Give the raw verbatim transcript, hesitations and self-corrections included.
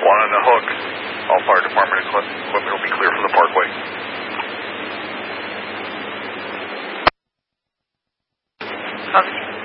One on the hook. All fire department equipment will be clear for the parkway. Copy.